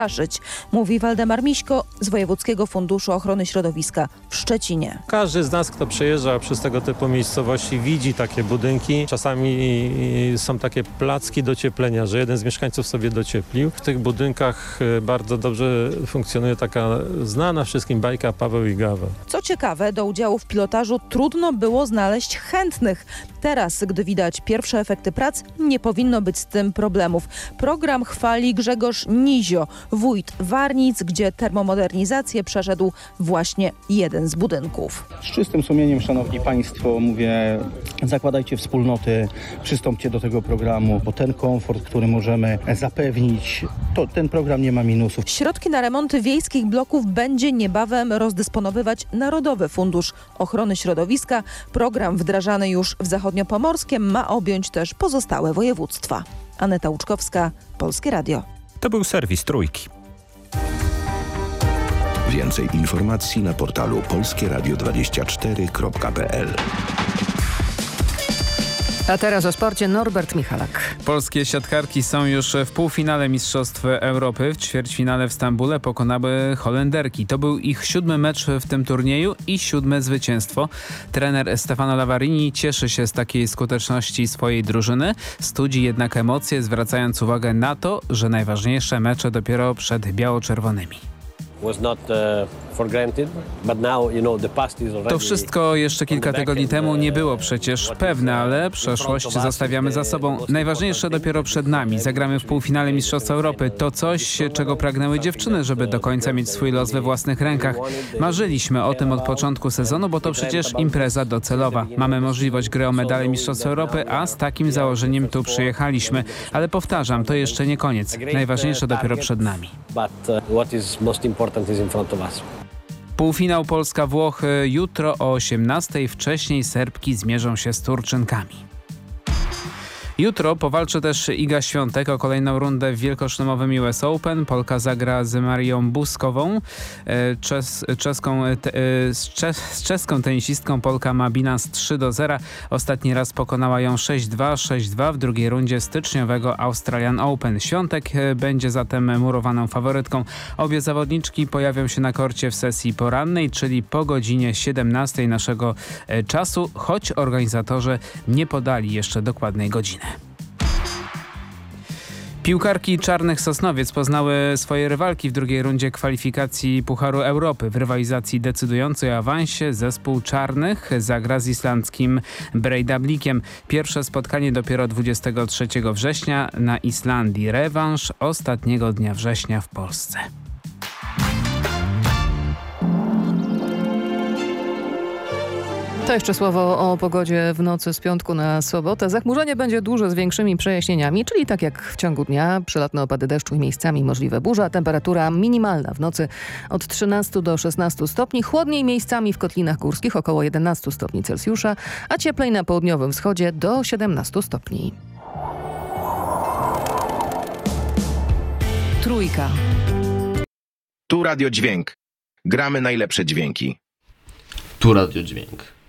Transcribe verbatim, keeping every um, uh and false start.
mówi Waldemar Miśko z Wojewódzkiego Funduszu Ochrony Środowiska w Szczecinie. Każdy z nas, kto przejeżdża przez tego typu miejscowości, widzi takie budynki. Czasami są takie placki docieplenia, że jeden z mieszkańców sobie docieplił. W tych budynkach bardzo dobrze funkcjonuje taka znana wszystkim bajka Paweł i Gaweł. Co ciekawe, do udziału w pilotażu trudno było znaleźć chętnych. Teraz, gdy widać pierwsze efekty prac, nie powinno być z tym problemów. Program chwali Grzegorz Nizio, wójt Warnic, gdzie termomodernizację przeszedł właśnie jeden z budynków. Z czystym sumieniem, szanowni państwo, mówię, zakładajcie wspólnoty, przystąpcie do tego programu, bo ten komfort, który możemy zapewnić, to ten program nie ma minusów. Środki na remonty wiejskich bloków będzie niebawem rozdysponowywać Narodowy Fundusz Ochrony Środowiska. Program wdrażany już w Zachodniopomorskiem ma objąć też pozostałe województwa. Aneta Łuczkowska, Polskie Radio. To był serwis Trójki. Więcej informacji na portalu polskie radio dwadzieścia cztery kropka p l. A teraz o sporcie Norbert Michalak. Polskie siatkarki są już w półfinale Mistrzostw Europy. W ćwierćfinale w Stambule pokonały Holenderki. To był ich siódmy mecz w tym turnieju i siódme zwycięstwo. Trener Stefano Lavarini cieszy się z takiej skuteczności swojej drużyny. Studzi jednak emocje, zwracając uwagę na to, że najważniejsze mecze dopiero przed biało-czerwonymi. To wszystko jeszcze kilka tygodni temu nie było przecież pewne, ale przeszłość zostawiamy za sobą. Najważniejsze dopiero przed nami. Zagramy w półfinale Mistrzostw Europy. To coś, czego pragnęły dziewczyny, żeby do końca mieć swój los we własnych rękach. Marzyliśmy o tym od początku sezonu, bo to przecież impreza docelowa. Mamy możliwość gry o medale Mistrzostw Europy, a z takim założeniem tu przyjechaliśmy. Ale powtarzam, to jeszcze nie koniec. Najważniejsze dopiero przed nami. Półfinał Polska-Włochy jutro o osiemnastej. Wcześniej Serbki zmierzą się z Turczynkami. Jutro powalczy też Iga Świątek o kolejną rundę w wielkoszlemowym U S Open. Polka zagra z Marią Buskową. Czes, czeską, te, z, czes, z czeską tenisistką Polka ma bilans trzy do zera. Ostatni raz pokonała ją sześć dwa, sześć dwa w drugiej rundzie styczniowego Australian Open. Świątek będzie zatem murowaną faworytką. Obie zawodniczki pojawią się na korcie w sesji porannej, czyli po godzinie siedemnastej naszego czasu, choć organizatorzy nie podali jeszcze dokładnej godziny. Piłkarki Czarnych Sosnowiec poznały swoje rywalki w drugiej rundzie kwalifikacji Pucharu Europy. W rywalizacji decydującej o awansie zespół Czarnych zagra z islandzkim Breiðablikiem. Pierwsze spotkanie dopiero dwudziestego trzeciego września na Islandii. Rewanż ostatniego dnia września w Polsce. To jeszcze słowo o pogodzie w nocy z piątku na sobotę. Zachmurzenie będzie duże z większymi przejaśnieniami, czyli tak jak w ciągu dnia. Przelotne opady deszczu i miejscami możliwe burza. Temperatura minimalna w nocy od trzynastu do szesnastu stopni. Chłodniej miejscami w kotlinach górskich około jedenastu stopni Celsjusza, a cieplej na południowym wschodzie do siedemnastu stopni. Trójka. Tu Radio Dźwięk. Gramy najlepsze dźwięki. Tu Radio Dźwięk.